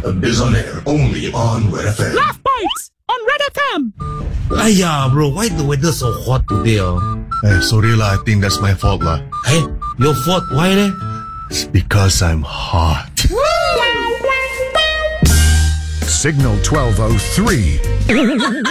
is on air only on Red FM. Laugh Bites on Red FM. Aya, bro, why the weather so hot today? Hey, sorry lah, I think that's my fault lah. Hey, your fault, why eh? It's because I'm hot. Signal 1203.